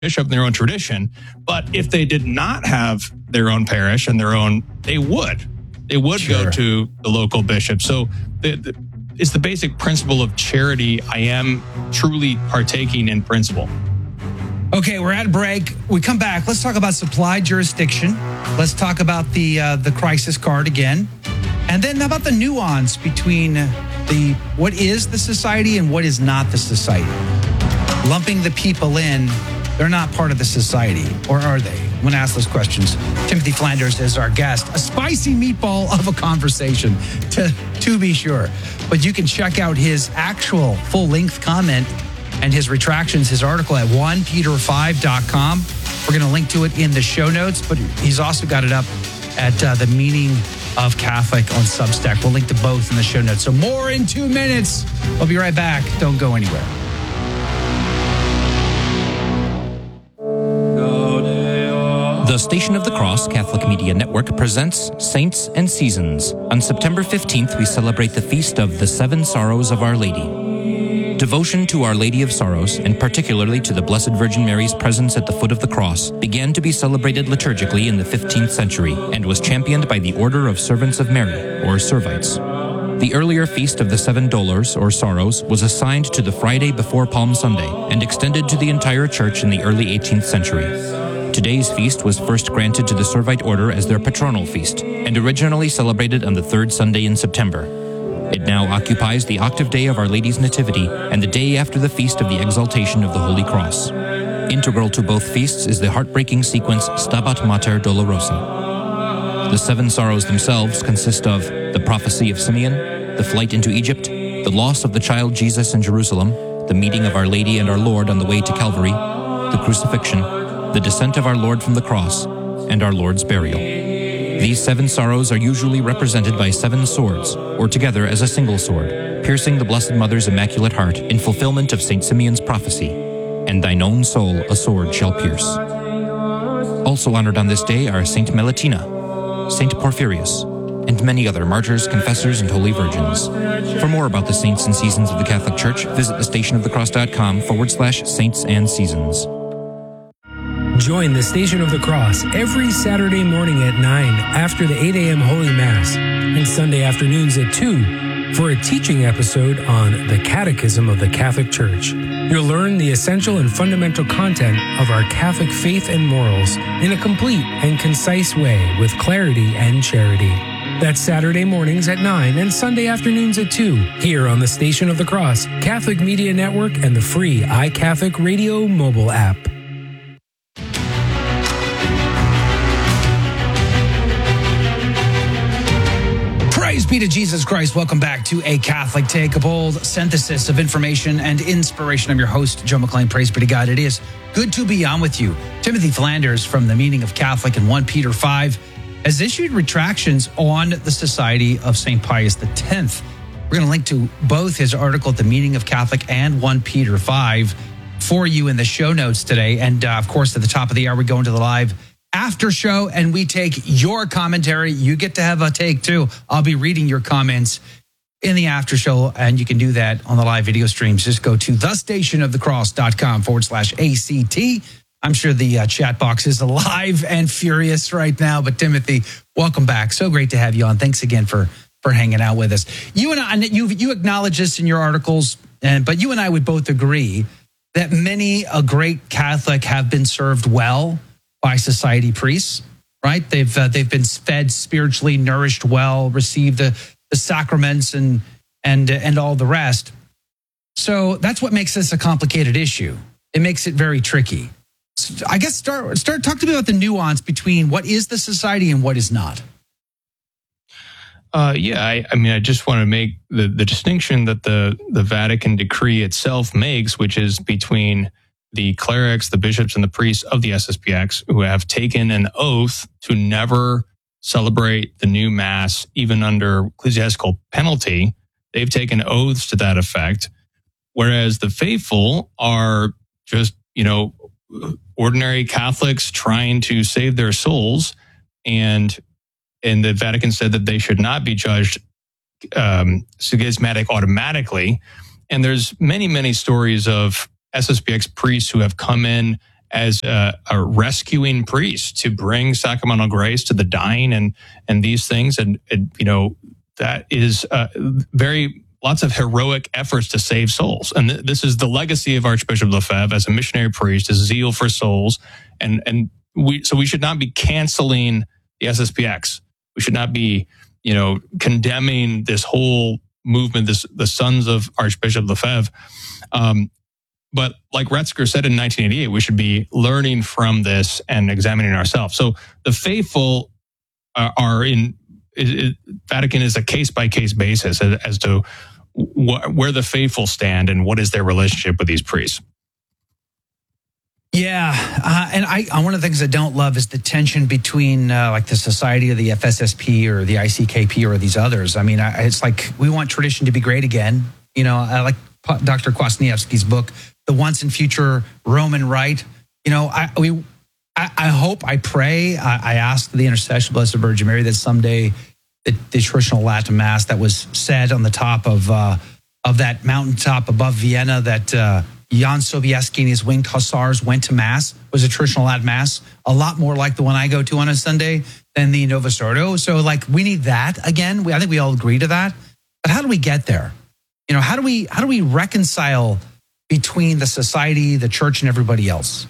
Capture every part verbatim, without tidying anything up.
bishop and their own tradition. But if they did not have their own parish and their own, they would. They would sure. go to the local bishop. So the, the, it's the basic principle of charity. I am truly partaking in principle. Okay, we're at a break. We come back. Let's talk about supply jurisdiction. Let's talk about the uh, the crisis card again. And then how about the nuance between the what is the society and what is not the society? Lumping the people in, they're not part of the society, or are they? I'm going to ask those questions. Timothy Flanders is our guest. A spicy meatball of a conversation, to, to be sure. But you can check out his actual full-length comment and his retractions, his article at one peter five dot com. We're going to link to it in the show notes, but he's also got it up at uh, the Meaning of Catholic on Substack. We'll link to both in the show notes. So more in two minutes. We'll be right back. Don't go anywhere. The Station of the Cross Catholic Media Network presents Saints and Seasons. On September fifteenth, we celebrate the feast of the Seven Sorrows of Our Lady. Devotion to Our Lady of Sorrows, and particularly to the Blessed Virgin Mary's presence at the foot of the cross, began to be celebrated liturgically in the fifteenth century and was championed by the Order of Servants of Mary, or Servites. The earlier Feast of the Seven Dolors, or Sorrows, was assigned to the Friday before Palm Sunday and extended to the entire Church in the early eighteenth century. Today's feast was first granted to the Servite Order as their patronal feast, and originally celebrated on the third Sunday in September. It now occupies the octave day of Our Lady's Nativity and the day after the feast of the Exaltation of the Holy Cross. Integral to both feasts is the heartbreaking sequence Stabat Mater Dolorosa. The seven sorrows themselves consist of the prophecy of Simeon, the flight into Egypt, the loss of the child Jesus in Jerusalem, the meeting of Our Lady and our Lord on the way to Calvary, the crucifixion, the descent of our Lord from the cross, and our Lord's burial. These seven sorrows are usually represented by seven swords, or together as a single sword, piercing the Blessed Mother's Immaculate Heart in fulfillment of Saint Simeon's prophecy, and thine own soul a sword shall pierce. Also honored on this day are Saint Melittina, Saint Porphyrius, and many other martyrs, confessors, and holy virgins. For more about the saints and seasons of the Catholic Church, visit thestationofthecross.com forward slash saints and seasons. Join the Station of the Cross every Saturday morning at nine after the eight a.m. Holy Mass and Sunday afternoons at two for a teaching episode on the Catechism of the Catholic Church. You'll learn the essential and fundamental content of our Catholic faith and morals in a complete and concise way with clarity and charity. That's Saturday mornings at nine and Sunday afternoons at two here on the Station of the Cross, Catholic Media Network, and the free iCatholic Radio mobile app. Praise be to Jesus Christ. Welcome back to A Catholic Take, a bold synthesis of information and inspiration. I'm your host, Joe McLean. Praise be to God. It is good to be on with you. Timothy Flanders from the Meaning of Catholic and First Peter five has issued retractions on the Society of Saint Pius X. We're going to link to both his article at the Meaning of Catholic and First Peter five for you in the show notes today. And uh, of course, at the top of the hour, we go into the live after show and we take your commentary. You get to have a take too. I'll be reading your comments in the after show, and you can do that on the live video streams. Just go to thestationofthecross.com forward slash ACT. I'm sure the uh, chat box is alive and furious right now. But Timothy, welcome back. So great to have you on. Thanks again for for hanging out with us. You and I, you you acknowledge this in your articles, and but you and I would both agree that many a great Catholic have been served well by society priests, right? They've uh, they've been fed spiritually, nourished well, received the, the sacraments and and and all the rest. So that's what makes this a complicated issue. It makes it very tricky. So I guess start start talk to me about the nuance between what is the society and what is not. Uh, yeah, I, I mean, I just want to make the, the distinction that the the Vatican decree itself makes, which is between the clerics, the bishops, and the priests of the S S P X who have taken an oath to never celebrate the new Mass, even under ecclesiastical penalty. They've taken oaths to that effect, whereas the faithful are just, you know, ordinary Catholics trying to save their souls, and and the Vatican said that they should not be judged um, schismatic automatically. And there's many, many stories of S S P X priests who have come in as a, a rescuing priest to bring sacramental grace to the dying and and these things. And, and you know, that is uh, very lots of heroic efforts to save souls. And th- this is the legacy of Archbishop Lefebvre as a missionary priest, his zeal for souls. And and we so we should not be canceling the S S P X. We should not be, you know, condemning this whole movement, this the sons of Archbishop Lefebvre. Um, but like Retzker said in nineteen eighty-eight, we should be learning from this and examining ourselves. So the faithful are, are in it, it, Vatican is a case by case basis as, as to wh- where the faithful stand and what is their relationship with these priests. Yeah, uh, and I, uh, one of the things I don't love is the tension between uh, like the Society of the F S S P or the I C K P or these others. I mean, I, it's like we want tradition to be great again. You know, I like Doctor Kwasniewski's book, The Once and Future Roman Rite. You know, I we, I, I hope, I pray, I, I ask the intercession of Blessed Virgin Mary that someday the, the traditional Latin Mass that was said on the top of uh, of that mountaintop above Vienna that. Uh, Jan Sobieski and his winged hussars went to Mass, was a traditional Latin Mass, a lot more like the one I go to on a Sunday than the Novus Ordo. So, like, we need that again. We, I think we all agree to that. But how do we get there? You know, how do we how do we reconcile between the society, the church, and everybody else?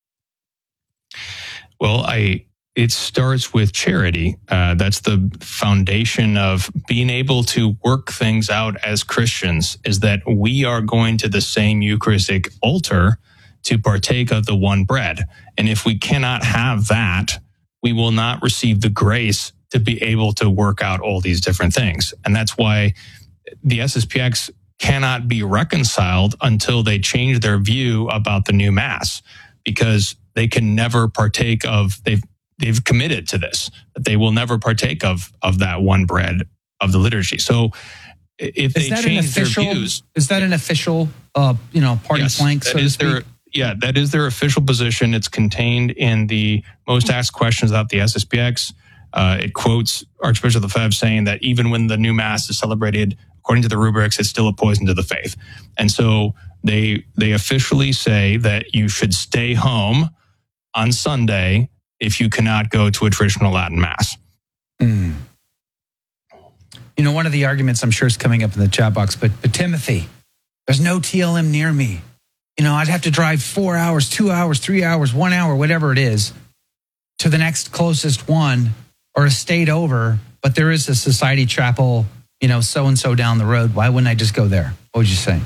Well, I it starts with charity. Uh, that's the foundation of being able to work things out as Christians, is that we are going to the same Eucharistic altar to partake of the one bread. And if we cannot have that, we will not receive the grace to be able to work out all these different things. And that's why the S S P X cannot be reconciled until they change their view about the new Mass, because they can never partake of, they've They've committed to this, that they will never partake of of that one bread of the liturgy. So if they change official, their views... Is that an official, uh, you know, party yes, plank, that so is to their, yeah, that is their official position. It's contained in the Most Asked Questions about the S S P X. Uh, it quotes Archbishop Lefebvre saying that even when the new Mass is celebrated according to the rubrics, it's still a poison to the faith. And so they they officially say that you should stay home on Sunday if you cannot go to a traditional Latin Mass. Mm. You know, one of the arguments I'm sure is coming up in the chat box, but, but Timothy, there's no T L M near me. You know, I'd have to drive four hours, two hours, three hours, one hour, whatever it is, to the next closest one or a state over, but there is a society chapel, you know, so-and-so down the road. Why wouldn't I just go there? What would you say?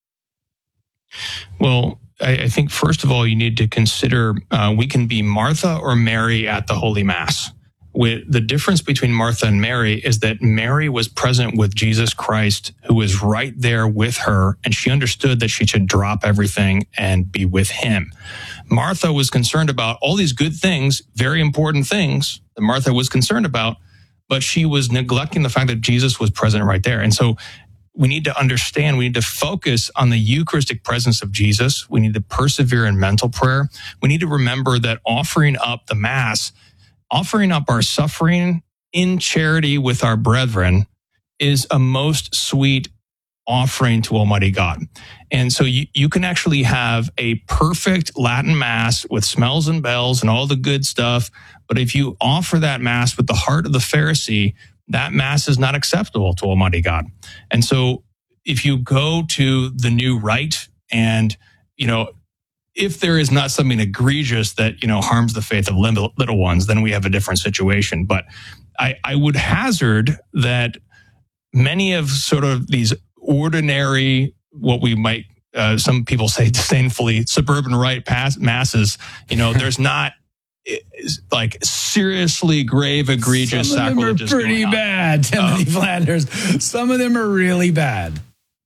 Well, I think, first of all, you need to consider uh, we can be Martha or Mary at the Holy Mass. With the difference between Martha and Mary is that Mary was present with Jesus Christ, who was right there with her, and she understood that she should drop everything and be with him. Martha was concerned about all these good things, very important things that Martha was concerned about, but she was neglecting the fact that Jesus was present right there. And so we need to understand, we need to focus on the Eucharistic presence of Jesus. We need to persevere in mental prayer. We need to remember that offering up the Mass, offering up our suffering in charity with our brethren, is a most sweet offering to Almighty God. And so you, you can actually have a perfect Latin Mass with smells and bells and all the good stuff, but if you offer that Mass with the heart of the Pharisee, that Mass is not acceptable to Almighty God. And so if you go to the new rite and, you know, if there is not something egregious that, you know, harms the faith of little, little ones, then we have a different situation. But I, I would hazard that many of sort of these ordinary, what we might, uh, some people say disdainfully, suburban rite pass, masses, you know, there's not like seriously grave, egregious Some of them sacrileges. are pretty bad, Timothy um, Flanders. Some of them are really bad.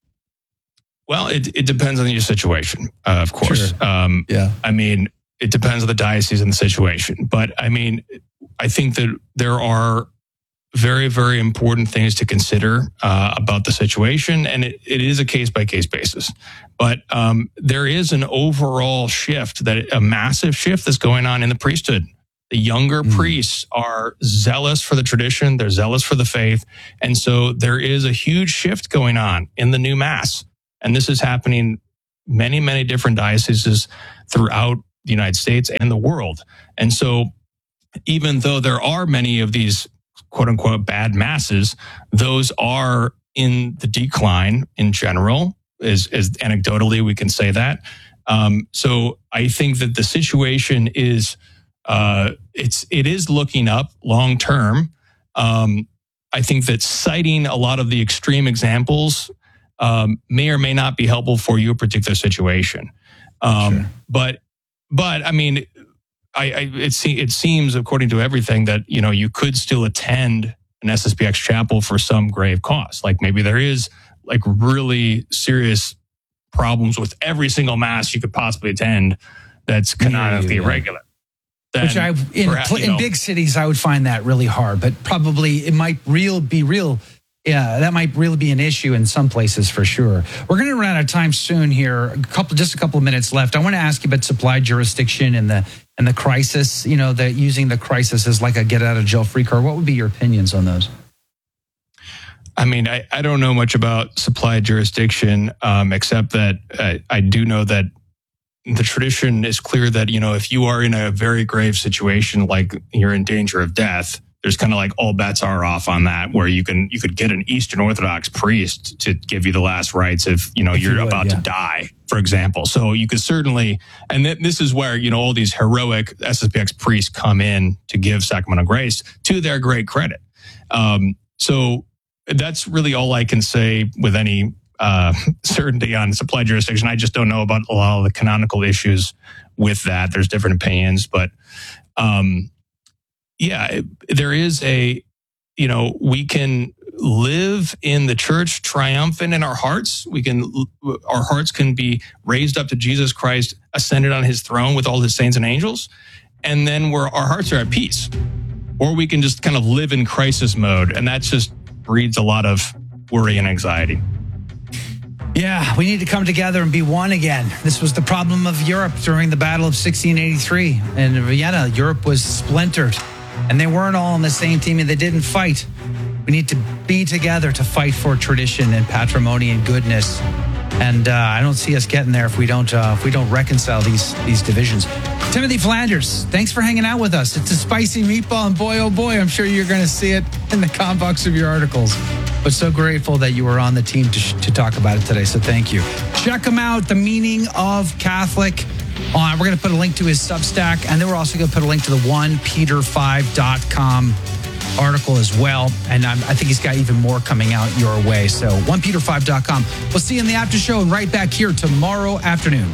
Well, it, it depends on your situation, uh, of course. Sure. Um, yeah. I mean, it depends on the diocese and the situation. But I mean, I think that there are very, very important things to consider uh, about the situation. And it, it is a case-by-case basis. But um, there is an overall shift, that a massive shift that's going on in the priesthood. The younger mm. priests are zealous for the tradition. They're zealous for the faith. And so there is a huge shift going on in the new Mass. And this is happening many, many different dioceses throughout the United States and the world. And so even though there are many of these quote unquote bad masses, those are in the decline in general, as, as anecdotally we can say that. Um, so I think that the situation is, uh, it's, it is looking up long term. Um, I think that citing a lot of the extreme examples um, may or may not be helpful for your particular situation. Um, sure. But, but I mean, I, I it, se- it seems, according to everything, that you know you could still attend an S S P X chapel for some grave cause. Like maybe there is like really serious problems with every single mass you could possibly attend that's canonically yeah, yeah, yeah. irregular. Then Which I in perhaps, in you know, big cities I would find that really hard, but probably it might real be real. Yeah, that might really be an issue in some places for sure. We're going to run out of time soon here. A couple, just a couple of minutes left. I want to ask you about supply jurisdiction and the and the crisis. You know, that using the crisis as like a get out of jail free card. What would be your opinions on those? I mean, I, I don't know much about supply jurisdiction, um, except that uh, I do know that the tradition is clear that, you know, if you are in a very grave situation, like you're in danger of death, there's kind of like all bets are off on that, where you can, you could get an Eastern Orthodox priest to give you the last rites if, you know, if you're you would, about yeah. to die, for example. So you could certainly, and th- this is where, you know, all these heroic S S P X priests come in to give sacramental grace to their great credit. Um, so that's really all I can say with any uh, certainty on supply jurisdiction. I just don't know about a lot of the canonical issues with that. There's different opinions, but, um, yeah, there is a, you know, we can live in the church triumphant in our hearts. We can, our hearts can be raised up to Jesus Christ, ascended on his throne with all his saints and angels. And then we're, our hearts are at peace. Or we can just kind of live in crisis mode. And that just breeds a lot of worry and anxiety. Yeah, we need to come together and be one again. This was the problem of Europe during the Battle of sixteen eighty-three. And in Vienna, Europe was splintered. And they weren't all on the same team, and they didn't fight. We need to be together to fight for tradition and patrimony and goodness. And uh, I don't see us getting there if we don't uh, if we don't reconcile these these divisions. Timothy Flanders, thanks for hanging out with us. It's a spicy meatball, and boy, oh boy, I'm sure you're going to see it in the com box of your articles. But so grateful that you were on the team to, sh- to talk about it today. So thank you. Check him out, The Meaning of Catholic. Uh, we're going to put a link to his Substack, and then we're also going to put a link to the one peter five dot com article as well. And I'm, I think he's got even more coming out your way. So one peter five dot com. We'll see you in the after show and right back here tomorrow afternoon.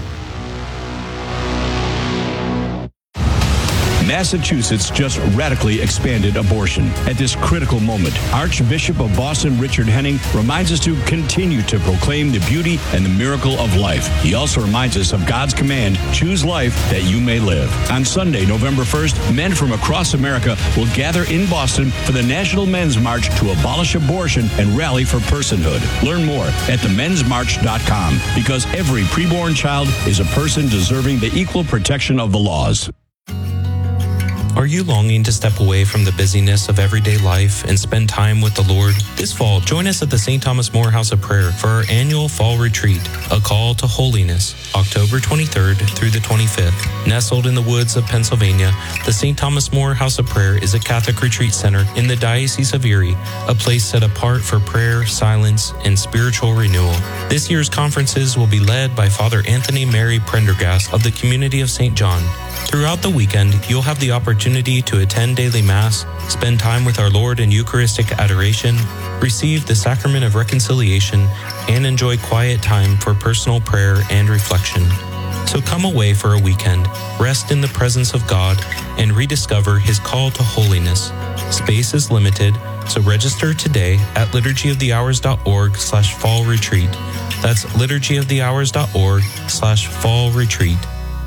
Massachusetts just radically expanded abortion. At this critical moment, Archbishop of Boston Richard Henning reminds us to continue to proclaim the beauty and the miracle of life. He also reminds us of God's command, choose life that you may live. On Sunday, November first, men from across America will gather in Boston for the National Men's March to abolish abortion and rally for personhood. Learn more at the men's march dot com, because every preborn child is a person deserving the equal protection of the laws. Are you longing to step away from the busyness of everyday life and spend time with the Lord? This fall, join us at the Saint Thomas More House of Prayer for our annual fall retreat, A Call to Holiness, October twenty-third through the twenty-fifth. Nestled in the woods of Pennsylvania, the Saint Thomas More House of Prayer is a Catholic retreat center in the Diocese of Erie, a place set apart for prayer, silence, and spiritual renewal. This year's conferences will be led by Father Anthony Mary Prendergast of the Community of Saint John. Throughout the weekend, you'll have the opportunity to attend daily Mass, spend time with our Lord in Eucharistic adoration, receive the Sacrament of Reconciliation, and enjoy quiet time for personal prayer and reflection. So come away for a weekend, rest in the presence of God, and rediscover His call to holiness. Space is limited, so register today at liturgyofthehours.org slash fall retreat. That's liturgyofthehours.org slash fall retreat.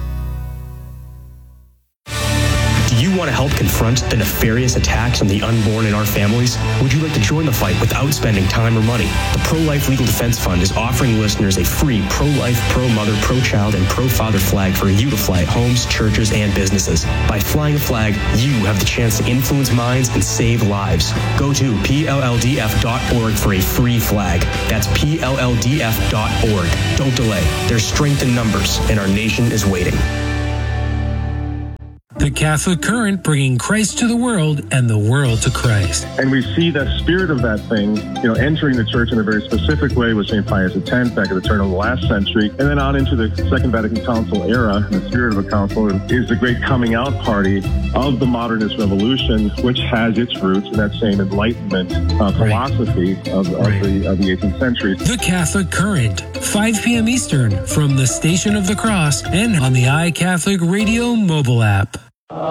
Do you want to help confront the nefarious attacks on the unborn in our families? Would you like to join the fight without spending time or money? The Pro-Life Legal Defense Fund is offering listeners a free pro-life, pro-mother, pro-child, and pro-father flag for you to fly at homes, churches, and businesses. By flying a flag, you have the chance to influence minds and save lives. Go to P L L D F dot org for a free flag. That's P L L D F dot org. Don't delay. There's strength in numbers, and our nation is waiting. The Catholic Current, bringing Christ to the world and the world to Christ. And we see the spirit of that thing, you know, entering the church in a very specific way with Saint Pius X back at the turn of the last century, and then on into the Second Vatican Council era. And the spirit of a council is the great coming out party of the modernist revolution, which has its roots in that same Enlightenment uh, philosophy right. of, of, right. the, of the eighteenth century. The Catholic Current, five p.m. Eastern, from the Station of the Cross and on the iCatholic Radio mobile app.